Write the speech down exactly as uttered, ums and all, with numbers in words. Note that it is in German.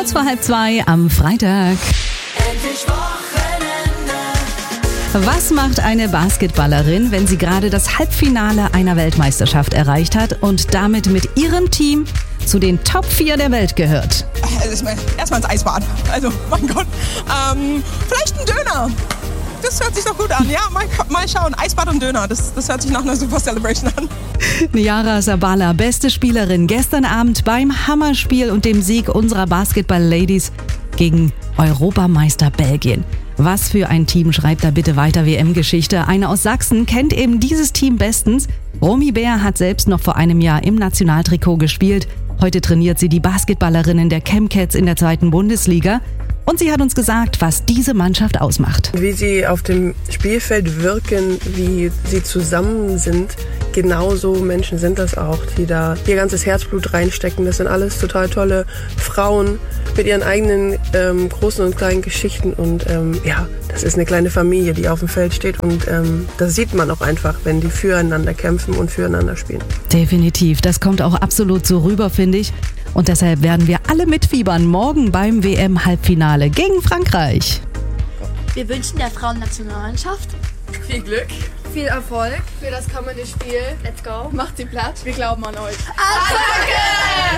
Kurz vor halb zwei am Freitag. Endlich Wochenende. Was macht eine Basketballerin, wenn sie gerade das Halbfinale einer Weltmeisterschaft erreicht hat und damit mit ihrem Team zu den Top vier der Welt gehört? Erstmal ins Eisbad. Also, mein Gott. Ähm, vielleicht ein Döner. Das hört sich doch gut an. Ja, mal, mal schauen. Eisbad und Döner. Das, das hört sich nach einer super Celebration an. Niara Sabala, beste Spielerin, gestern Abend beim Hammerspiel und dem Sieg unserer Basketball-Ladies gegen Europameister Belgien. Was für ein Team, schreibt da bitte weiter W M-Geschichte. Eine aus Sachsen kennt eben dieses Team bestens. Romy Bär hat selbst noch vor einem Jahr im Nationaltrikot gespielt. Heute trainiert sie die Basketballerinnen der Chemcats in der zweiten Bundesliga. Und sie hat uns gesagt, was diese Mannschaft ausmacht. Wie sie auf dem Spielfeld wirken, wie sie zusammen sind, genauso Menschen sind das auch, die da ihr ganzes Herzblut reinstecken. Das sind alles total tolle Frauen mit ihren eigenen ähm, großen und kleinen Geschichten. Und ähm, ja, das ist eine kleine Familie, die auf dem Feld steht. Und ähm, das sieht man auch einfach, wenn die füreinander kämpfen und füreinander spielen. Definitiv, das kommt auch absolut so rüber, finde ich. Und deshalb werden wir alle mitfiebern morgen beim W M-Halbfinale gegen Frankreich. Wir wünschen der Frauennationalmannschaft viel Glück, viel Erfolg für das kommende Spiel. Let's go. Macht sie platt. Wir glauben an euch. Attacke!